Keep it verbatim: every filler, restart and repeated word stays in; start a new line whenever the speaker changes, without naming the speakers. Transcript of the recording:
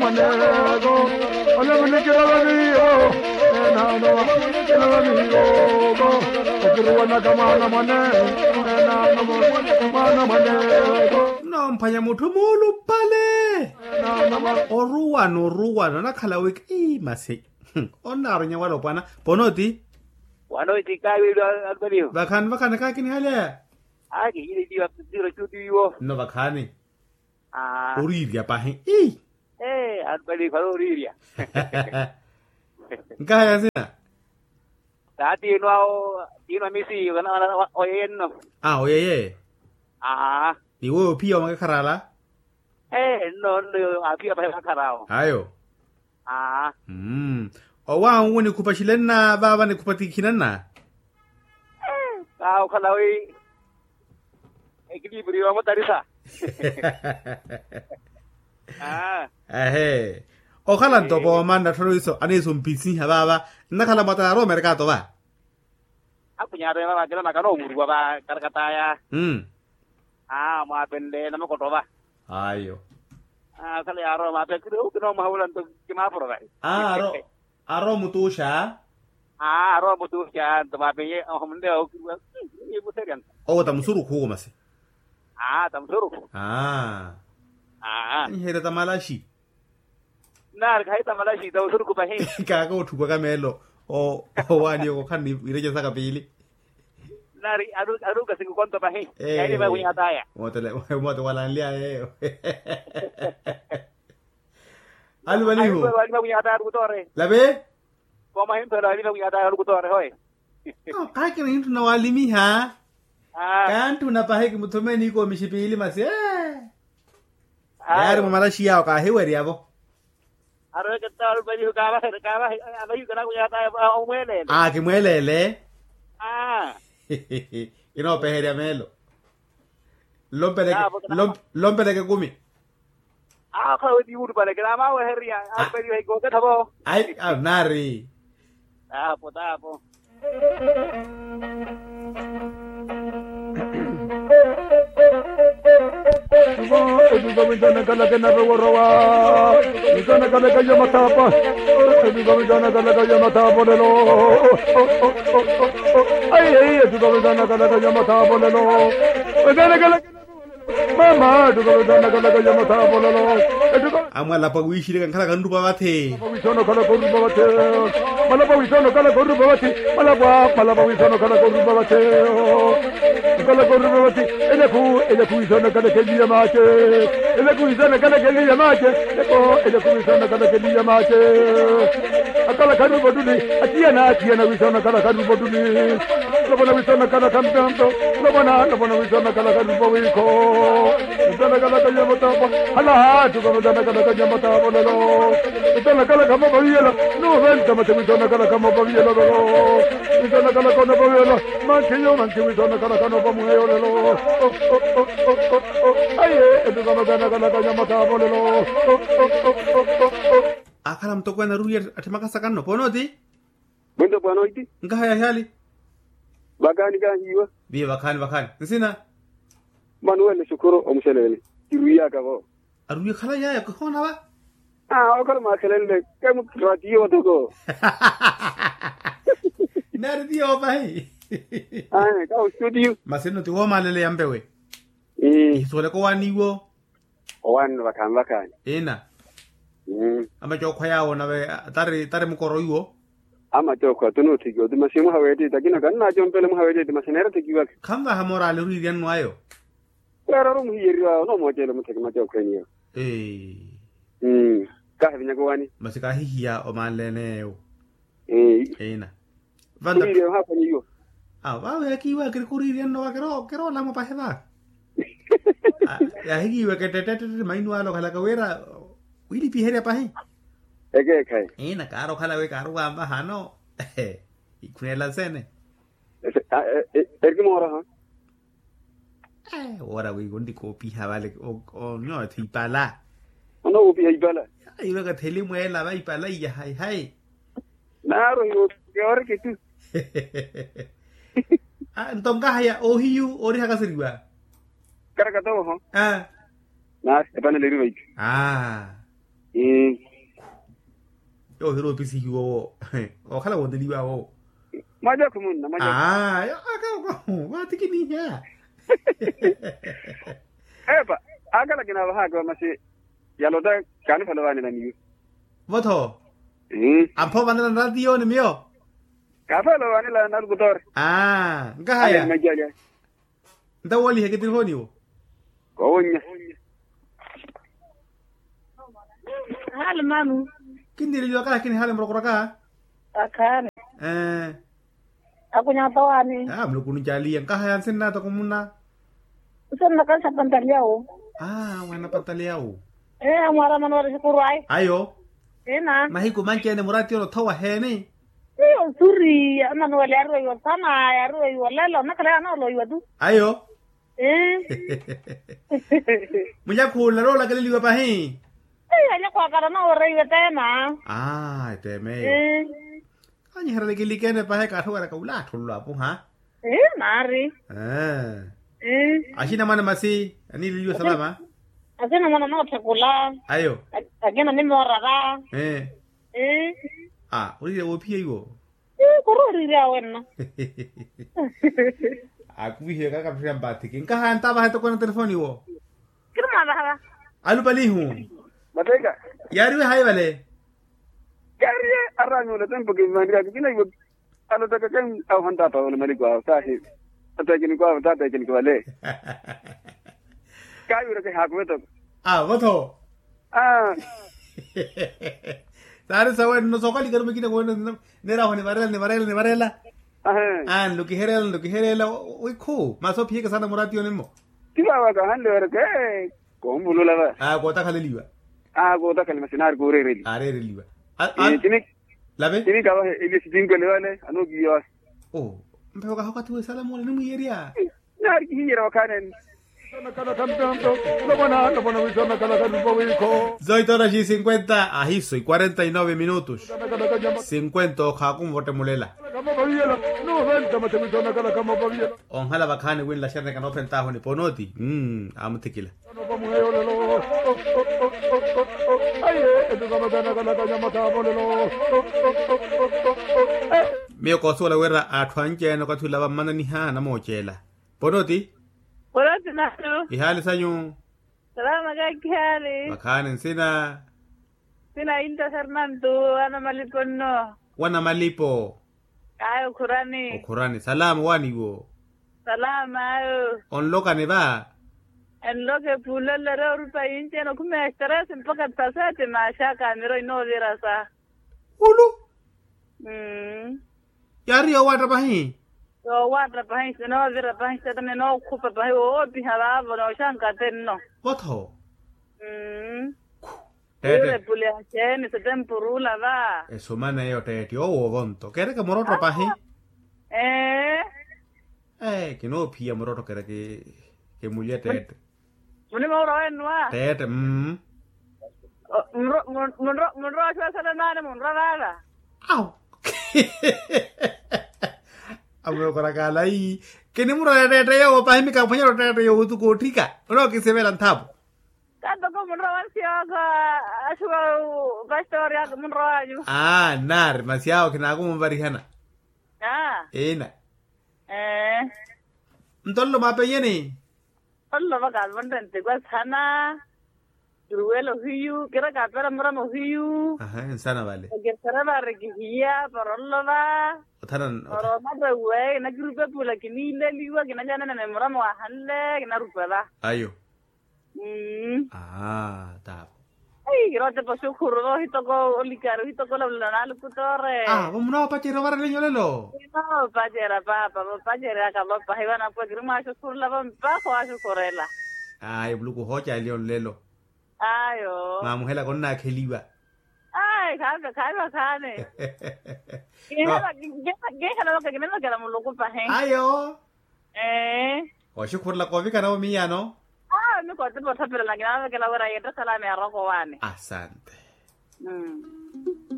manego ole manikira baniyo na no kira baniyo kira na kama mane na no mana manego
no mphanya motho mo lupale
na na
oruwa no ruwa na khala week e mase ona ronya wa lopana bonoti
wano itikawi albaliyo
bakhan bakhan ka kini hale
agi ile diwa diro chudiwo
no bakhani
ah
oriria pahe e
eh albali faro oriria
ngaya sina
tati no tino misi kana oyenno
ah oyeye
ah
iwo pia makakharala
eh no no apia pa karao
hayo
ah
mm owa ngoni kupashilena baba ne kupatikhinana
ah khalawi equilibrio mo tarisa ah
ehe okhala ntopo manda thoriso aneso mpisi ha baba nakhala mata ro mercato ba
akunyare baba kila nakano murwa ba karakataya
mm
ah ma pende na makoto ba
ayo
ah kale aro ma pe kiro kino ma hulan to kima pro ba
ah ro aro mutusha
ah aro mutu kya to ma pe ye homde o ye muterian
o tamsuru ko mase
ah tamsuru
ah
ah
hera tamalashi
nar khai tamalashi to suru ko ba he
ka ka uthukwa kamelo o wani ko khani ireje saka pili
nari aru aru ka singu konto ba he kai ba winya taya
motele moto wala nlia eh alu bali ho
ba winya taya ru tore
labe
ko ma hin pera ni ba winya taya ru tore hoy
ka ke ni tuna walimi ha
ah
kan tuna pahe ki muthome ni ko mishipili mase yar mamala shia ka hewari abo
aro ke tal ba ju ka ba ka ba ba ju kana winya taya o mwele
ah ki mwelele
ah
ino peheria melo lompele lompele ke kumi
ah ka di ur bale kana ma wa heria ah ba ju ko ka thabo
ai ah nari
ah po ta po
Edu gomindana kala kana rawa Nikana kala kaya matapa Edu gomindana kala kaya matapa lelo Ay ay edu gomindana kala kaya matapa lelo Edana kala Mama edu gomindana kala kaya matapa lelo Edu
amwa la pa wishi kan kala kan rupa bathe
wisono kala koru babate mala pa wisono kala koru babate mala pa mala pa wisono kala koru babate kala koru babate ele ku ele ku wisono kala keliya mache ele ku wisono kala keliya mache eko ele ku wisono kala keliya mache akala karu boduli atia na atia na wisono kala karu boduli lobona wisono kala kamtanto lobona lobona wisono kala karu bowiko wisono kala kaya matapa hala tu kama dana kala kaya matapa lelo wisono kala kama bawiyela no ven kama te wisono kala kama bawiyela lelo wisono kala kama bawiyela mankiyo mankiyo wisono kala kama bamuyo lelo aye tu kama dana kala kaya matapa lelo
akala mtoko na ruya atemaka sakano ponoti
Bunda bwana iti
ngaya yali
bagani ganyiwa
bi bakani bakani nsina
Manuel Shukuru omshelele kiruya kabo
aruya khala ya ko hona ba
ah okal ma khelele kem radio to
nar dio bai
ah ka studio
maseno ti wo malele yambewe
eh
isole ko waniwo
owan bakan bakan
ena
mm
ama jokwa yawo na be tare tare mukoro iwo
ama jokwa tuno tigo de masimu hawete takina ganna jompele mu hawete de masinera tigiwa
kamba hamora le ru yan wayo
Pero rum hiriwa no mo tele mu tekma jokwa ni
eh
mm ka hinya ko wani
masika hihia o malene
eh
ena vanda
hiriwa hapa ni yo
ah wa we ki wa kri kuri yan no kero kero la mo pa heba ya higi we ke tete mainu alo khala ka wera wili piheria pa he
ege kai
ena karo khala we karo amba hano ikunela sene
ergi mora ha
eh ora we gondi ko pi havale o o no thi pala
ono upi haibala
ai we ka theli muela ba ipala ya hai hai
naro yo ke ore ke tu
ah ntonga haya o hiu ori haka seriwa
kara ka to ho
ah
na epana le ri
ah
Eh.
Yo hero pisi hiwo. O kala wonde liwa wo.
Maja kumunna maja.
Ah, yo aka ko. Wa tikini ya.
Epa, agala kina bahaga masi yaloda kani falawani na niyo.
Moto.
Eh.
Ampo bana na radio ni mio.
Ka falawani la na gutor.
Ah, ngahaya.
Maja.
Nda wali heke telefoni wo.
Ko wonya.
Hal manu.
Kindi liwa kala kini hale mrokora ka.
Akane.
Eh.
Aku nyata wani.
Ah, mlukunu jali yang kahaya sinna to kumuna.
Sana kan sa pantaliao.
Ah, wana pantaliao.
Eh, amara manora sikurai.
Ayo.
Eh na.
Mahiku manche ne murati ono tawa hene.
Eh, suri amano wale aro yo sana aro yo lelo nakala na lo yo du.
Ayo.
Eh.
Muja kula rola kali liwa pahi.
Eh, anya kwa kana na ore yo tema.
Ah, teme.
Eh.
Anya hara kali kene pahe ka thwa ka ula thulu apu ha.
Eh, mari.
Ah.
Eh.
Ashina mana masi ani liwa salama.
Asena mwana na chakula.
Ayo.
Agena ni morara.
Eh.
Eh.
Ah, uri wo pie yo.
Eh, korori ria wenna.
Aku bihe ka ka pia mbati kin ka han taba ha to kono telefoni wo.
Kirma baha.
Alu palihu.
Mateka.
Yari we hai vale.
Yari arrango le tempo que mandira que kina yo alo ta kan au hanta pa wala mali kwa sahi. Ata kini kwa ta ta kini kwa le. Kayu re ke hakwe to.
Ah, voto.
Ah.
Tare sawa no sokali garme kina ko nera hone varela ne varela ne varela.
Ah.
Ah, lo que herela lo que herela oi ko. Maso pie ka sana murati onemo.
Tiba wa ka hande re ke ko mbulu la.
Ah, gota khale liwa.
Ah, gota kalma sinar go re re.
Are re liwa.
Ah, tini
labe?
tini ka wa ile sidin ko le wale anu gi yo.
Oh, mpe ka hokati we salamu ni mu yeria.
Nar ki hira wa kanen.
Soy Torashi cincuenta, ají soy cuarenta y nueve minutos. cincuenta hoja con bote mulela. Onjala bakane win la sherne kano pentaho ni ponoti. Mm, amo tequila. Mio koso la guerra a tuanje no katula ba manani ha na mochela. Ponoti?
Ponoti na no.
Ihali sanyo.
Salama kaki
Makanin sina.
Sina Inta Fernando, ana malipo no.
Wana malipo.
Ayo kurani.
Okurani. Salama wani wo.
Salama ayo.
On loka ne ba.
En loke pulele re rupa inche no kume estere mpaka tasate mashaka miro ino virasa.
Ulu.
Mm.
Yari o wata bahi.
Yo wata bahi no vira bahi setane no kupa bahi o bihala no shanka tenno.
What ho?
Mm.
Tete.
Pule cheni se tempurula va.
Eso mana yo tete o wonto. Kere que moroto bahi.
Eh.
Eh, que no pia moroto kere que que mulher tete.
Muni moro enwa.
Tete, mm.
Munro munro munro sa sa na munro rara.
Au. Amo kora kala y que ni muro de tete yo bahi mi compañero tete yo tu ko tika. No que se ve lantapo.
Tanto como munro ansio ka asua bastoria munro ayu.
Ah, nar, demasiado que na como varijana.
Ah.
Ena.
Eh.
Ntollo mape yeni.
Allah bagal mandante kwa sana. Ruelo hiyu, kira ka pera mura mo hiyu.
Ajá, en sana vale.
Que será la requisilla, pero lo va.
Otaran.
Pero no te güey, na grupo pula que ni le liwa que na jana na mura mo hanle, que na rupela.
Ayo.
Mm.
Ah, ta.
Ay, kira te pasó curro hito ko olikaro hito ko la na lu putore.
Ah, vamos no pa chero barre leño lelo.
No, pa jera pa, pa pa jera ka ba pa hiwana po grima so kurla ba pa ko aso korela.
Ay, bluco hocha leon lelo.
Ayo.
Ma mujer con na kheliwa.
Ay, kabe kabe kane. Gena gena lo que gena que la loco pa hen.
Ayo.
Eh.
O shukur la kofi kana mi ya no.
Ah, me corté por pero la que la hora y otra sala me arrojo vane.
Asante.
Mm.